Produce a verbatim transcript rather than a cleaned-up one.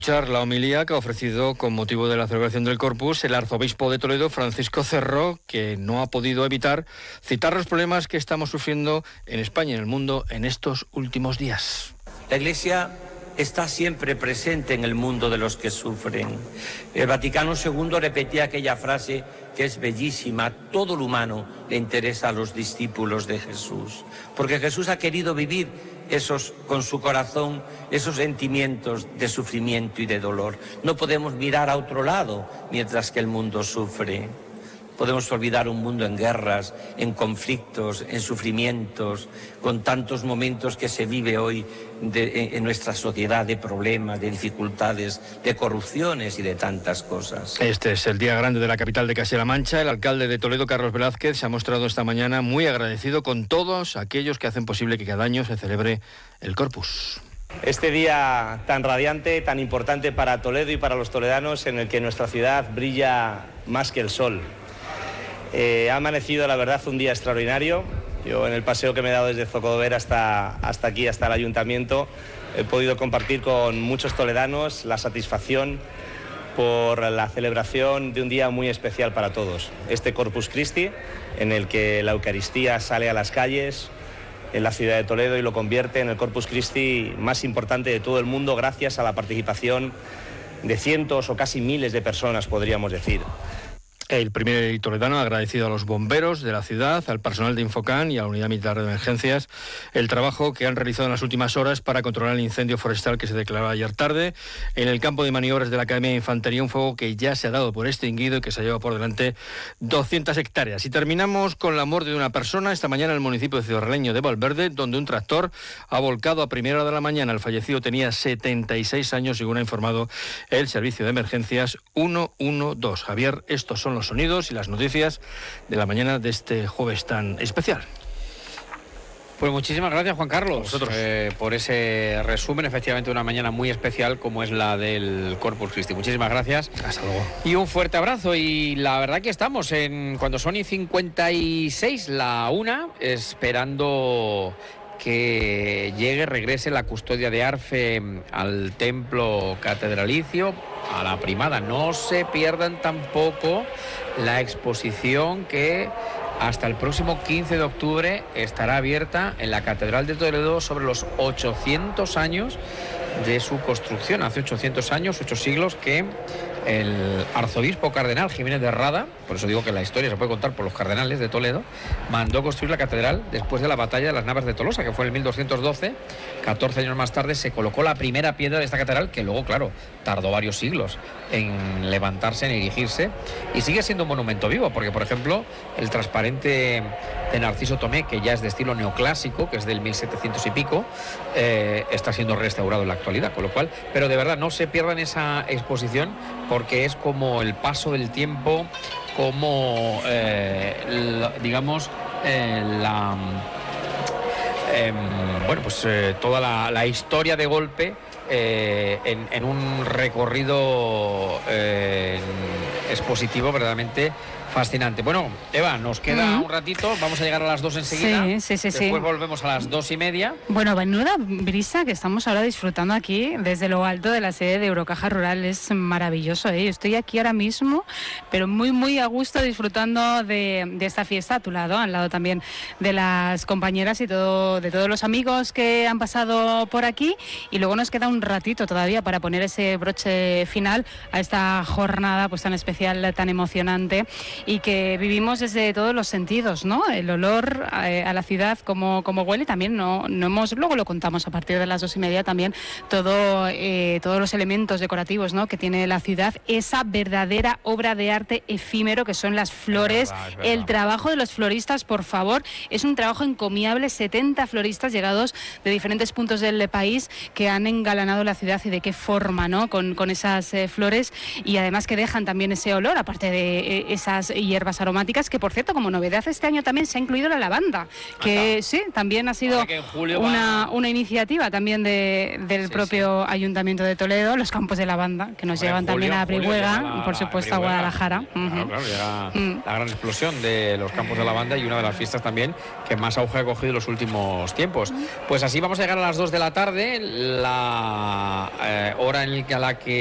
La homilía que ha ofrecido con motivo de la celebración del Corpus el arzobispo de Toledo, Francisco Cerro, que no ha podido evitar citar los problemas que estamos sufriendo en España y en el mundo en estos últimos días. La Iglesia está siempre presente en el mundo de los que sufren. El Vaticano segundo repetía aquella frase que es bellísima: todo lo humano le interesa a los discípulos de Jesús, porque Jesús ha querido vivir esos, con su corazón, esos sentimientos de sufrimiento y de dolor. No podemos mirar a otro lado mientras que el mundo sufre. Podemos olvidar un mundo en guerras, en conflictos, en sufrimientos, con tantos momentos que se vive hoy de, en nuestra sociedad, de problemas, de dificultades, de corrupciones y de tantas cosas. Este es el día grande de la capital de Castilla-La Mancha. El alcalde de Toledo, Carlos Velázquez, se ha mostrado esta mañana muy agradecido con todos aquellos que hacen posible que cada año se celebre el Corpus. Este día tan radiante, tan importante para Toledo y para los toledanos, en el que nuestra ciudad brilla más que el sol. Eh, ha amanecido, la verdad, un día extraordinario. Yo, en el paseo que me he dado desde Zocodover hasta, hasta aquí, hasta el ayuntamiento, he podido compartir con muchos toledanos la satisfacción por la celebración de un día muy especial para todos. Este Corpus Christi, en el que la Eucaristía sale a las calles en la ciudad de Toledo y lo convierte en el Corpus Christi más importante de todo el mundo, gracias a la participación de cientos o casi miles de personas, podríamos decir. El primer toledano ha agradecido a los bomberos de la ciudad, al personal de Infocan y a la Unidad Militar de Emergencias el trabajo que han realizado en las últimas horas para controlar el incendio forestal que se declaró ayer tarde en el campo de maniobras de la Academia de Infantería, un fuego que ya se ha dado por extinguido y que se lleva por delante doscientas hectáreas. Y terminamos con la muerte de una persona esta mañana en el municipio de Ciudadrealeño de Valverde, donde un tractor ha volcado a primera hora de la mañana. El fallecido tenía setenta y seis años, según ha informado el servicio de emergencias ciento doce. Javier, estos son los sonidos y las noticias de la mañana de este jueves tan especial. Pues muchísimas gracias, Juan Carlos, eh, por ese resumen. Efectivamente, una mañana muy especial como es la del Corpus Christi. Muchísimas gracias. Hasta luego. Y un fuerte abrazo. Y la verdad que estamos en cuando son y cincuenta y seis la una, esperando que llegue, regrese la custodia de Arfe al templo catedralicio, a la primada. No se pierdan tampoco la exposición que hasta el próximo quince de octubre estará abierta en la Catedral de Toledo sobre los ochocientos años de su construcción. Hace ochocientos años, ocho siglos, que el arzobispo cardenal Jiménez de Rada, por eso digo que la historia se puede contar por los cardenales de Toledo, mandó construir la catedral después de la batalla de las Navas de Tolosa, que fue en el mil doscientos doce. catorce años más tarde se colocó la primera piedra de esta catedral, que luego, claro, tardó varios siglos en levantarse, en erigirse, y sigue siendo un monumento vivo, porque, por ejemplo, el transparente de Narciso Tomé, que ya es de estilo neoclásico, que es del mil setecientos y pico, eh, está siendo restaurado en la actualidad, con lo cual, pero de verdad, no se pierdan esa exposición, porque es como el paso del tiempo, como, eh, la, digamos, eh, la... Eh, bueno, pues eh, toda la, la historia de golpe eh, en, en un recorrido eh, expositivo verdaderamente fascinante. Bueno, Eva, nos queda mm. un ratito, vamos a llegar a las dos enseguida. Sí, sí, sí. Después sí. volvemos a las dos y media. Bueno, menuda brisa que estamos ahora disfrutando aquí desde lo alto de la sede de Eurocaja Rural. Es maravilloso, ¿eh? Estoy aquí ahora mismo, pero muy, muy a gusto disfrutando de, de esta fiesta a tu lado, al lado también de las compañeras y todo, de todos los amigos que han pasado por aquí. Y luego nos queda un ratito todavía para poner ese broche final a esta jornada pues tan especial, tan emocionante, y que vivimos desde todos los sentidos, ¿no? El olor eh, a la ciudad, como, como huele, también no, no hemos, luego lo contamos a partir de las dos y media también, todo, eh, todos los elementos decorativos, ¿no?, que tiene la ciudad, esa verdadera obra de arte efímero que son las flores, es verdad, es verdad. El trabajo de los floristas, por favor, es un trabajo encomiable, setenta floristas llegados de diferentes puntos del país que han engalanado la ciudad, y de qué forma, ¿no?, con, con esas eh, flores, y además que dejan también ese olor, aparte de eh, esas hierbas aromáticas, que por cierto, como novedad este año también se ha incluido la lavanda, que Anda. sí, también ha sido una, va... una iniciativa también de, del sí, propio sí. Ayuntamiento de Toledo, los campos de lavanda, que nos Hombre, llevan julio, también a Brihuega y por supuesto a Guadalajara. Claro, uh-huh. claro, llega mm. la gran explosión de los campos de lavanda y una de las fiestas también que más auge ha cogido en los últimos tiempos. Pues así vamos a llegar a las dos de la tarde, la eh, hora en la que